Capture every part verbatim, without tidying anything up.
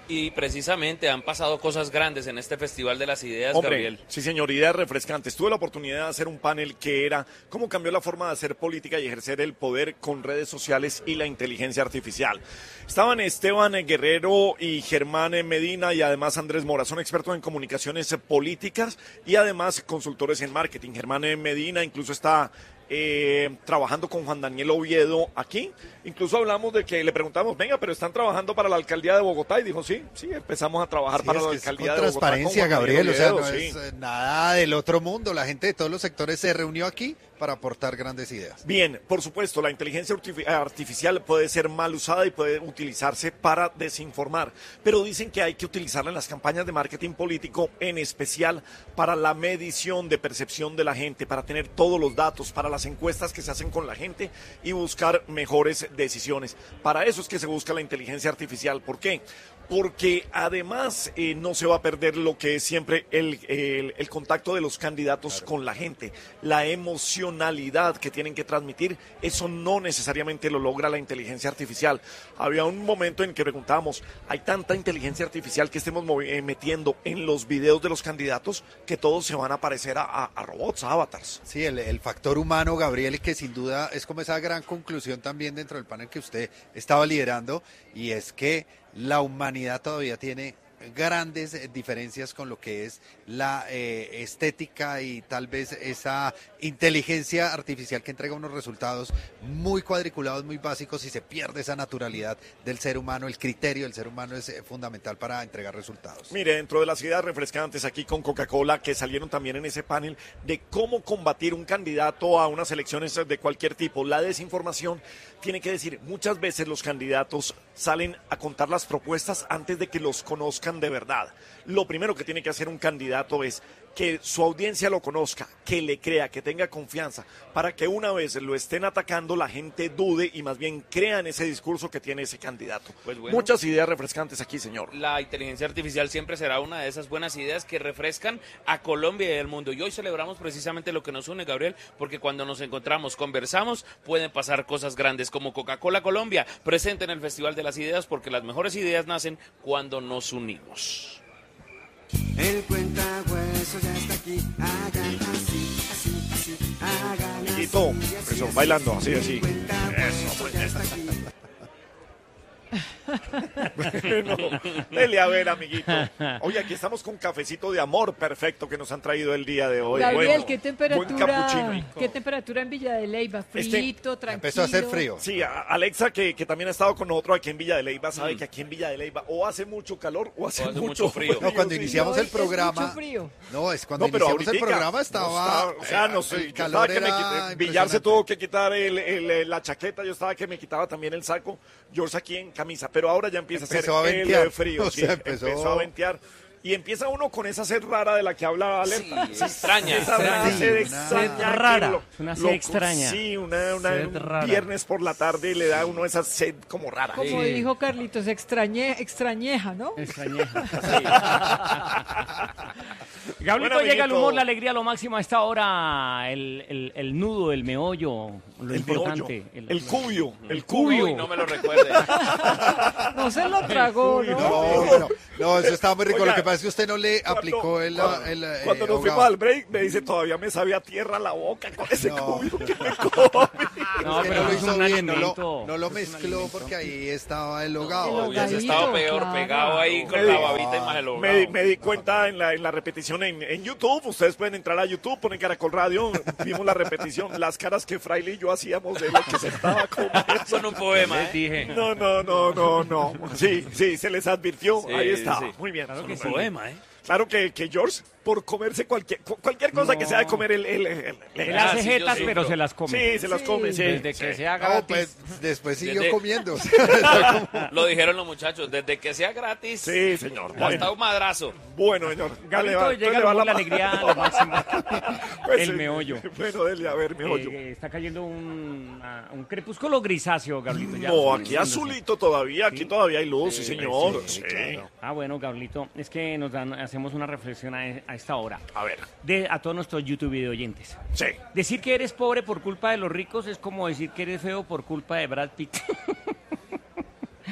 Y precisamente han pasado cosas grandes en este Festival de las Ideas, Hombre, Gabriel. Sí, señor, ideas refrescantes. Tuve la oportunidad de hacer un panel que era cómo cambió la forma de hacer política y ejercer el poder con redes sociales y la inteligencia artificial. Estaban Esteban Guerrero y Germán Medina y además Andrés Mora. Son expertos en comunicaciones políticas y además consultores en marketing. Germán Medina incluso está Eh, trabajando con Juan Daniel Oviedo aquí. Incluso hablamos de que le preguntamos, venga, pero están trabajando para la alcaldía de Bogotá, y dijo, sí, sí, empezamos a trabajar Sí, para es la que es alcaldía con de Bogotá. transparencia, con Juan Daniel Gabriel, o sea, Oviedo, no sí. es eh, nada del otro mundo. La gente de todos los sectores se reunió aquí para aportar grandes ideas. Bien, por supuesto, la inteligencia artificial puede ser mal usada y puede utilizarse para desinformar, pero dicen que hay que utilizarla en las campañas de marketing político, en especial para la medición de percepción de la gente, para tener todos los datos, para las encuestas que se hacen con la gente y buscar mejores decisiones. Para eso es que se busca la inteligencia artificial. ¿Por qué? Porque además eh, no se va a perder lo que es siempre el, el, el contacto de los candidatos claro. con la gente, la emocionalidad que tienen que transmitir, eso no necesariamente lo logra la inteligencia artificial. Había un momento en que preguntábamos, ¿hay tanta inteligencia artificial que estemos eh, metiendo en los videos de los candidatos que todos se van a parecer a, a, a robots, a avatars? Sí, el, el factor humano, Gabriel, que sin duda es como esa gran conclusión también dentro del panel que usted estaba liderando, y es que la humanidad todavía tiene grandes eh, diferencias con lo que es la eh, estética y tal vez esa inteligencia artificial que entrega unos resultados muy cuadriculados, muy básicos, y se pierde esa naturalidad del ser humano. El criterio del ser humano es eh, fundamental para entregar resultados. Mire, dentro de las ideas refrescantes aquí con Coca-Cola, que salieron también en ese panel, de cómo combatir un candidato a unas elecciones de cualquier tipo, la desinformación, tiene que decir, muchas veces los candidatos salen a contar las propuestas antes de que los conozcan de verdad. Lo primero que tiene que hacer un candidato es que su audiencia lo conozca, que le crea, que tenga confianza, para que una vez lo estén atacando la gente dude y más bien crea en ese discurso que tiene ese candidato. Pues bueno, muchas ideas refrescantes aquí, señor. La inteligencia artificial siempre será una de esas buenas ideas que refrescan a Colombia y al mundo. Y hoy celebramos precisamente lo que nos une, Gabriel, porque cuando nos encontramos, conversamos, pueden pasar cosas grandes como Coca-Cola Colombia, presente en el Festival de las Ideas, porque las mejores ideas nacen cuando nos unimos. El cuentahueso ya está aquí, hagan así, así, así, hagan así. Y todo, eso, bailando, así, así. Eso, ya está aquí. Bueno, dele a ver, amiguito. Oye, aquí estamos con cafecito de amor perfecto que nos han traído el día de hoy. Gabriel, bueno, ¿qué temperatura, ¿qué temperatura en Villa de Leyva? Frito, este, tranquilo. Empezó a hacer frío. Sí, a Alexa, que, que también ha estado con nosotros aquí en Villa de Leyva, sabe mm. que aquí en Villa de Leyva o hace mucho calor o hace, o hace mucho, mucho frío. No, cuando sí. iniciamos no, el programa. Es mucho frío. No, es cuando no, pero iniciamos el programa estaba. No está, o sea, no sé. El calor que me quité, Villar se tuvo que quitar el, el, el, la chaqueta, yo estaba que me quitaba también el saco. George aquí en camisa, pero ahora ya empieza empezó a ser a ventear. el frío. O Sí, sea, empezó... empezó a ventear. Y empieza uno con esa sed rara de la que habla Alerta. Sí, extraña. Esa extraña. sed una extraña. Sed rara. Lo, una sed lo, extraña. Sí, una, una Sed un rara. viernes por la tarde le da a uno esa sed como rara. Como Sí. dijo Carlitos, extrañe, extrañeja, ¿no? Extrañeja. Sí. Gablito, Bueno, llega el amiguito. humor, la alegría, lo máximo a esta hora. El, el, el nudo, el meollo, lo El importante. meollo, el cubio, el cubio. cubio. Uy, no me lo recuerde. No se lo tragó, ¿no? No, no, no, eso estaba muy rico. Oiga, Lo que pasa es que usted no le aplicó el. Cuando, el, el cuando eh, nos ahogado. fuimos al break, me dice, todavía me sabía tierra la boca con ese No. cubio que me comí. No, Es que pero no lo es hizo un bien, no alimento. lo, no lo Es un mezcló alimento. porque ahí estaba el El hogado. Hubiese hogadito, estado peor, claro. pegado ahí con Me la di- babita y más el Me, di- me di cuenta en la, en la repetición en, en YouTube. Ustedes pueden entrar a YouTube, ponen Caracol Radio. Vimos la repetición. Las caras que Fraile y yo hacíamos de lo que se estaba comiendo. Son un poema, Les ¿eh? dije. No, no, no, no, no. Sí, sí, se les advirtió. Sí, Ahí está. sí. Muy bien. Son un Sí. poema, ¿eh? Claro que, que George, por comerse cualquier cu- cualquier cosa No. que sea de comer, el, el, el, el- Él Ah, hace sí, jetas, yo sí, pero pero- se las come. sí, se las Sí. come, sí. Desde que sí. sea No, gratis. pues después siguió Desde- comiendo. Lo dijeron los muchachos, desde que sea gratis Sí, señor. hasta Bueno, un madrazo. bueno, señor. Dale, Gablito, va, llega dale, el va humor, la ma- alegría, lo máximo. Pues, El eh, meollo. Bueno, dele, a ver, meollo. Eh, está cayendo un, a- un crepúsculo grisáceo, Gablito. ya. No, aquí azulito todavía, aquí Sí. todavía hay luz, sí, Sí, señor. sí, Sí. claro. Ah, bueno, Gablito, es que nos dan, hacemos una reflexión a, a esta hora. A ver, De, a todos nuestros YouTube video oyentes. sí. Decir que eres pobre por culpa de los ricos es como decir que eres feo por culpa de Brad Pitt.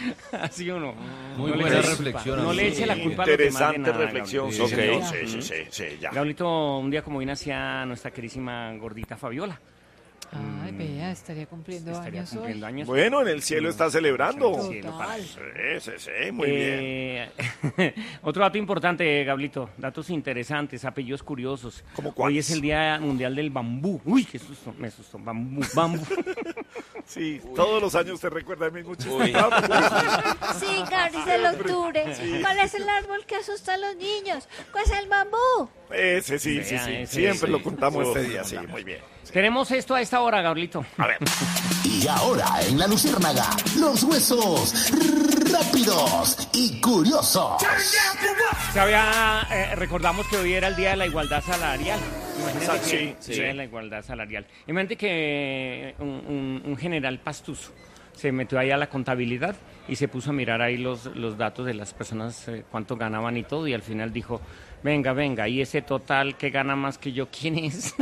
Así uno. Muy no buena le, reflexión. No le eche la culpa a los demás de Interesante nada, reflexión. Gabriel. Sí, Ok. señor. sí, sí, sí, sí, ya. Gablito, un día como viene hacia nuestra queridísima gordita Fabiola. Ay, vea, estaría cumpliendo Estaría años cumpliendo hoy. años. Bueno, en el cielo está celebrando. En el cielo, para- Total. Sí, sí, sí, muy bien. Eh, Otro dato importante, Gablito, datos interesantes, apellidos curiosos. ¿Cómo Hoy cuáles? es el Día Mundial del Bambú. Uy, qué susto, me asustó. Bambú, bambú. Sí, todos los años te recuerda a mí mucho. Sí, Gabri, es el octubre. ¿Cuál es el árbol que asusta a los niños? ¿Cuál es el bambú? Ese sí, sí, Vea, sí. ese Siempre sí. lo contamos Uf, este día, sí, muy bien. Tenemos esto a esta hora, Gablito. A ver. Y ahora en la Luciérnaga, los huesos rápidos y curiosos. Se había, eh, recordamos que hoy era el Día de la Igualdad Salarial. Imagínate Exacto, que sí, Día sí. de la Igualdad Salarial. Imagínate que un, un- un general pastuso se metió ahí a la contabilidad y se puso a mirar ahí los, los datos de las personas, eh, cuánto ganaban y todo, y al final dijo, venga, venga, y ese total que gana más que yo, ¿quién es?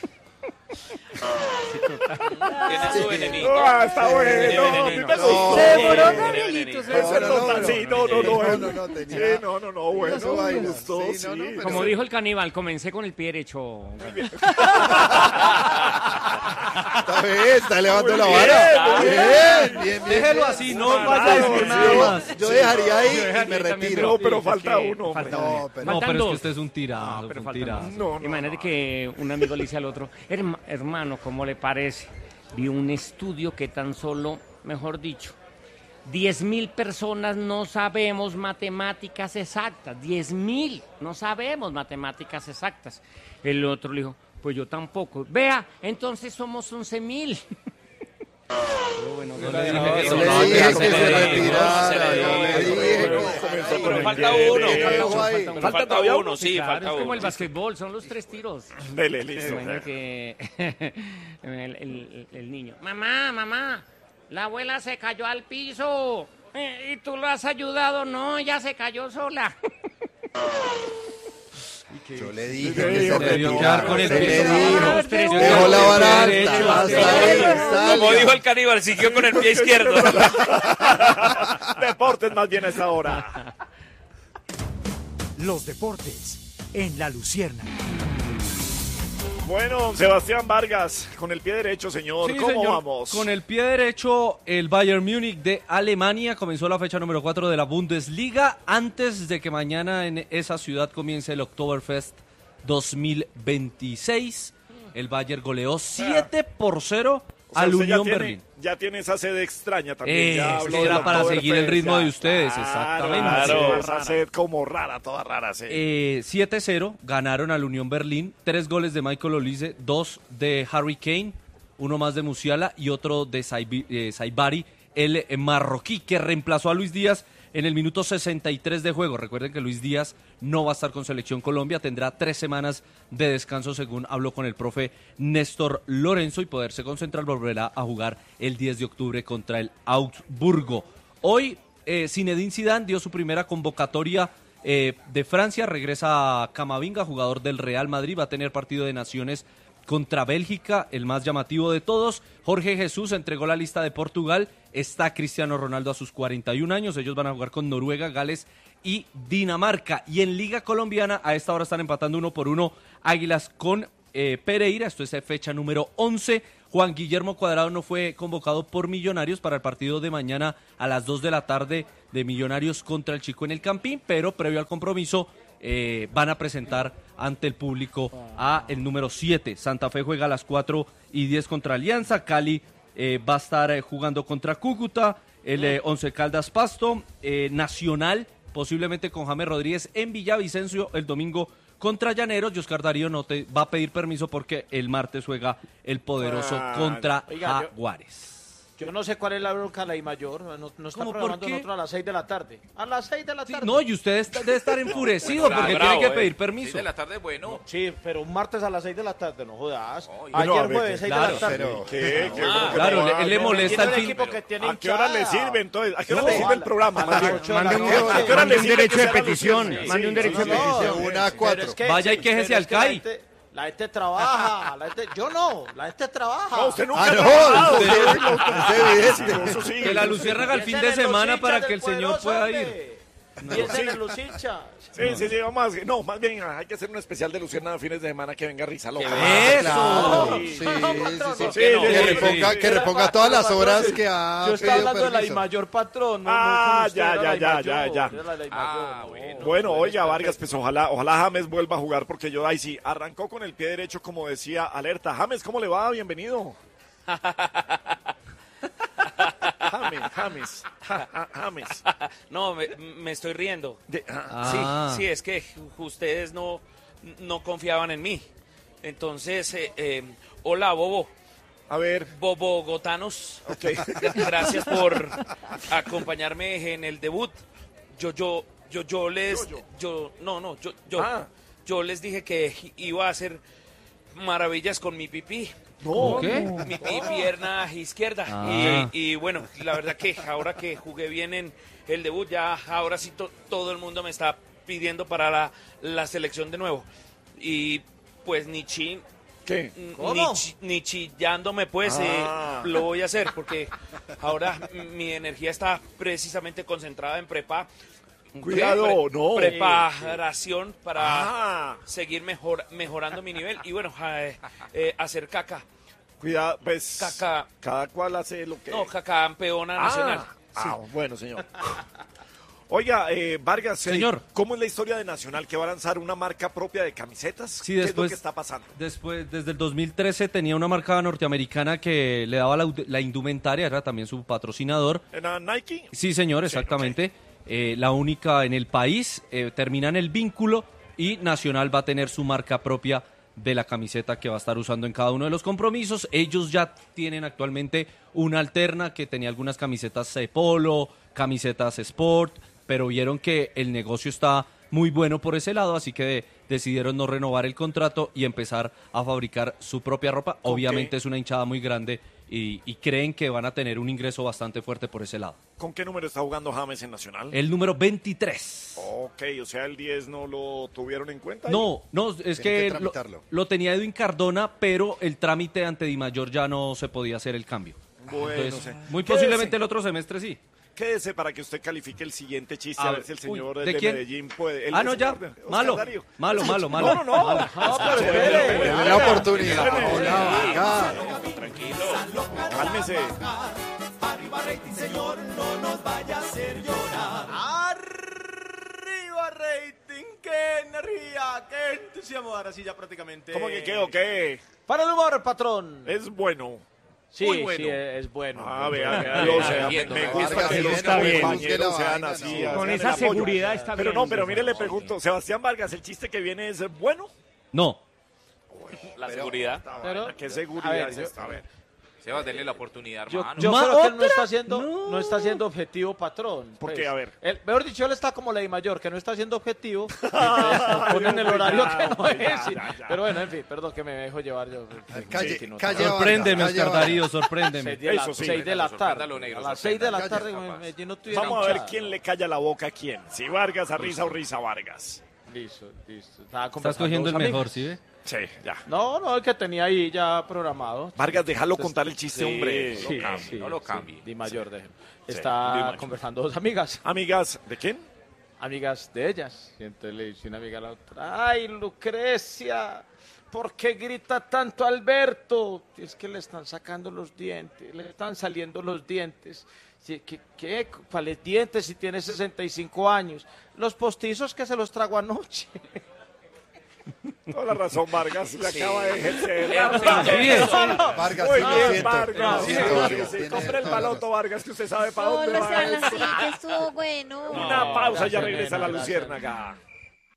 Tiene su venenito. Ah, está Tiene bueno. venenito. a mí me No. gustó. Se demoró, Tiene Gabrielito, venenito. se Ese demoró. total, sí, no, no, no. No, eh. no, no, tenía- Sí, no, no, no, bueno, Eso me vaina. gustó, Sí, sí. no, no, pero- Como dijo el caníbal, comencé con el pie derecho. Gabriel. Está bien, está elevando la Muy vara. Bien, bien, bien. Déjelo bien. así, no Claro, vaya a decir sí. nada más. Yo dejaría ahí Yo y dejaría me también, retiro. No, pero es falta que uno, falta hombre. uno. No, pero- No, Faltan pero es que dos. usted es un tirado, No, es pero un faltan tirado. dos. No, no, Imagínate no. que un amigo le dice al otro, "Herma- hermano, ¿cómo le parece? Vi un estudio que tan solo, mejor dicho, diez mil personas no sabemos matemáticas exactas. diez mil no sabemos matemáticas exactas. El otro le dijo, pues yo tampoco. Vea, entonces somos once mil. Bueno, No no, le no, dije no, eso, Le no, no, dije ya que se se le dijo, retirara. se le Yo dijo. le dije que- Comenzó Pero con falta el uno. pie Falta derecho. uno. falta Falta Falta todavía todavía uno, sí, Claro, falta es como uno. el basquetbol, son los tres tiros. Dele, listo. Imagina que el, el- el niño, mamá, mamá, la abuela se cayó al piso. "Eh, ¿Y tú lo has ayudado? No, ella se cayó sola. Yo le dije Se que se debió retirara. quedar con el Se le pie. dijo. Los tres Dejó tiros. la vara Derecho, alta. Hasta derecho. ahí, Como salga. dijo el caníbal, siguió con el pie izquierdo. Deportes más bien a esta hora. Los deportes en la Luciérnaga. Bueno, Sebastián Vargas, con el pie derecho, señor. Sí, ¿Cómo señor. vamos? Con el pie derecho, el Bayern Múnich de Alemania comenzó la fecha número cuatro de la Bundesliga antes de que mañana en esa ciudad comience el Oktoberfest dos mil veintiséis. El Bayern goleó siete por cero O sea, al usted ya Unión tiene- Berlín. Ya tiene esa sed extraña también. Eh, ya es habló que era del para Oktoberfest, seguir el ritmo ya. de ustedes, Claro, exactamente. claro, Sí. esa sed como rara, toda rara, sí. Eh, siete cero ganaron al Unión Berlín, tres goles de Michael Olise, dos de Harry Kane, uno más de Musiala y otro de Saibi- eh, Saibari, el eh, marroquí que reemplazó a Luis Díaz en el minuto sesenta y tres de juego. Recuerden que Luis Díaz no va a estar con Selección Colombia, tendrá tres semanas de descanso según habló con el profe Néstor Lorenzo y poderse concentrar, volverá a jugar el diez de octubre contra el Augsburgo. Hoy eh, Zinedine Zidane dio su primera convocatoria eh, de Francia, regresa a Camavinga, jugador del Real Madrid, va a tener partido de naciones contra Bélgica, el más llamativo de todos. Jorge Jesús entregó la lista de Portugal, está Cristiano Ronaldo a sus cuarenta y un años, ellos van a jugar con Noruega, Gales y Dinamarca. Y en Liga Colombiana a esta hora están empatando uno por uno Águilas con eh, Pereira, esto es fecha número once. Juan Guillermo Cuadrado no fue convocado por Millonarios para el partido de mañana a las dos de la tarde de Millonarios contra el Chico en el Campín, pero previo al compromiso eh, van a presentar ante el público a el número siete. Santa Fe juega a las cuatro y diez contra Alianza, Cali eh, va a estar eh, jugando contra Cúcuta, el eh, Once Caldas Pasto, eh, Nacional posiblemente con James Rodríguez en Villavicencio el domingo contra Llaneros. Y Oscar Darío no te va a pedir permiso porque el martes juega el poderoso Ah, contra oiga, yo- Jaguares. Yo no sé cuál es la bronca de la I mayor. No, no está ¿Cómo, por programando qué? nosotros a las seis de la tarde. A las seis de la Sí, tarde. no, y usted está- debe estar enfurecido Bueno, porque bravo, tiene que eh. pedir Sí, permiso. de la tarde, bueno. Sí, pero un martes a las seis de la tarde, no jodas. Pero, Ayer a ver, jueves, seis claro, de la tarde. pero- ¿Qué? ¿Qué? Ah, Claro, ¿Cómo le- va? él le No, molesta Tiene al un fin. equipo que tiene ¿A qué hora le hinchada. sirve entonces? ¿A qué hora No, le sirve el a- programa? a más las bien? ocho de la Mande un- noche. ¿A qué hora le un sirve derecho que de sea la petición, Luciérnaga? mande un Sí, derecho sí, de sí. petición. Una a Pero cuatro. es que- Vaya y pero quéjese es al que la C A I. gente- La gente trabaja, la gente, yo no, la gente trabaja. No, usted nunca Ah, ha no, trabajado, usted- usted- es evidente. Eso sí. Que la Luciérnaga el fin de Piensen en los semana para hinchas que el del señor poderoso, pueda hombre. ir. Piensen en los hinchas. Sí, sí, sí, vamos a- no, más bien hay que hacer un especial de Luciana fines de semana que venga Risa Loca. ¡Eso! Claro, Sí. sí, sí, patrón, sí. ¿por Sí, qué no? sí, Que sí, reponga, sí, que sí. reponga todas las Patrón, horas sí. que ha Yo estaba pedido hablando de la I permiso. mayor, patrón. No, Ah, no con usted, ya, era ya, la I ya, mayor, ya, ya. era la I Ah, mayor, bueno. no, Bueno, no, oiga, no, Vargas, pues ojalá, ojalá James vuelva a jugar porque yo, ay sí, arrancó con el pie derecho como decía Alerta. James, ¿cómo le va? Bienvenido. James, James, ja- ja- James. No, me, me estoy riendo. De- ah, Ah. Sí, sí, es que ustedes no, no confiaban en mí. Entonces, eh, eh, hola, Bobo. a ver, Bobogotanos. ok. Gracias por acompañarme en el debut. Yo, yo, yo, yo les, Yo, yo. yo, no, no, yo, yo, Ah. yo les dije que iba a hacer maravillas con mi pipí. No, ¿Qué? Mi pi- pierna izquierda. Ah. Y, y bueno, la verdad que ahora que jugué bien en el debut, ya ahora sí to- todo el mundo me está pidiendo para la, la selección de nuevo. Y pues ni chin, ¿qué? ni, chi- ni chillándome, pues Ah. eh, lo voy a hacer, porque ahora mi energía está precisamente concentrada en prepa. Cuidado, pre- no. Preparación para Ah, seguir mejor, mejorando mi nivel y bueno, eh, eh, hacer caca. cuidado, pues. Caca. Cada cual hace lo que. No, caca campeona nacional. Ah, ah, bueno, señor. Oiga, eh, Vargas, eh, Señor. ¿cómo es la historia de Nacional que va a lanzar una marca propia de camisetas? Sí, ¿Qué es lo después- que está pasando? Después, desde el dos mil trece tenía una marca norteamericana que le daba la, la indumentaria, era también su patrocinador. ¿Era Nike? Sí, señor, Sí, exactamente. Eh, la única en el país. Eh, terminan el vínculo y Nacional va a tener su marca propia de la camiseta que va a estar usando en cada uno de los compromisos. Ellos ya tienen actualmente una alterna que tenía algunas camisetas eh, polo, camisetas sport, pero vieron que el negocio está muy bueno por ese lado, así que decidieron no renovar el contrato y empezar a fabricar su propia ropa. Obviamente es una hinchada muy grande y, y creen que van a tener un ingreso bastante fuerte por ese lado. ¿Con qué número está jugando James en Nacional? El número veintitrés. Ok, o sea, el diez no lo tuvieron en cuenta. ahí. No, no, es Tienen que que, lo, tramitarlo. lo tenía Edwin Cardona, pero el trámite ante Di Mayor ya no se podía hacer el cambio. Bueno, Entonces, sé. muy Quédese. posiblemente el otro semestre sí. Quédese para que usted califique el siguiente chiste, A a, ver, ver si el uy, señor ¿de de, quién? Medellín puede. el Ah, de no, ya. señor de- Oscar Malo, Darío. malo, malo, malo. No, no, no. Malo. No, pero Espere, espere. espere, Dele la espere. oportunidad. Espere. Hola, Vargas. Tranquilo. Cálmese. Arriba rating, qué energía, qué entusiasmo. Ahora sí ya prácticamente. ¿Cómo que qué o qué? Para el humor, patrón. Es bueno. Sí, muy bueno. sí, es bueno. Ah, vea, vea, Bien, o sea, me, entiendo, me Vargas, gusta que sí, los está bien. compañeros Busque la sean vaina, así. no. sean Con el esa apoyo. seguridad está Pero bien. no, pero mire, le pregunto, Sebastián Vargas, ¿el chiste que viene es bueno? No, La seguridad. Pero, ¿Qué a seguridad ver, es yo- esta? A ver. Sebas, denle la oportunidad, Yo, hermano. yo ¿Ma- creo que él no otra? está haciendo, No. no. está siendo objetivo, patrón. ¿Por Pues, qué? A ver. Él, mejor dicho, él está como ley mayor, que no está siendo objetivo. y entonces ponen el horario que no ya, es. y- ya, ya. Pero bueno, en fin, perdón que me dejo llevar yo. Calle, Sí, no, calle sorpréndeme, Vargas, calle Oscar Vargas. Darío, sorpréndeme. Seis de la, Eso sí. seis de la Sorprenda tarde. lo negro, A las seis de la sorprenda. tarde Capaz. Medellín no tuviera Vamos a ver hinchada. quién le calla la boca a quién. Si Vargas a risa o risa a Vargas. Listo, listo. Estaba Estás conversando cogiendo el dos mejor, amigos. ¿sí ve? Sí, ya. No, no, el que tenía ahí ya programado. Vargas, déjalo contar el chiste, hombre. Sí, cambie, sí, no lo sí. cambie. Di mayor, déjeme. Sí, Está Di mayor. conversando dos amigas. Amigas, ¿de quién? Amigas de ellas. Y entonces le dice una amiga a la otra, ay, Lucrecia, ¿por qué grita tanto Alberto? Es que le están sacando los dientes, le están saliendo los dientes. Sí, ¿Qué, qué? ¿Cuáles dientes si tiene sesenta y cinco años? Los postizos que se los trago anoche. Toda la razón, Vargas. Le Sí. acaba de ejercer. Muy bien. Vargas, Muy sí, lo bien, siento. Vargas. Lo Sí, siento, sí, Vargas. sí. Tiene Compre el toda la baloto, Vargas, que usted sabe para No, dónde lo va. sean esto. así, que estuvo bueno. Una pausa, ya Gracias, regresa la nena, gracias. Luciérnaga.